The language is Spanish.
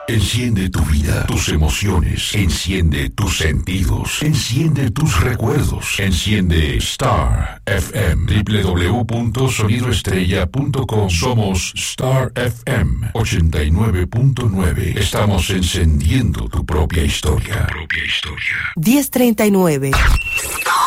Enciende tu vida, tus emociones. Enciende tus sentidos. Enciende tus recuerdos. Enciende Star FM. www.sonidoestrella.com. Somos Star FM 89.9. Estamos encendiendo tu propia historia. 10:39.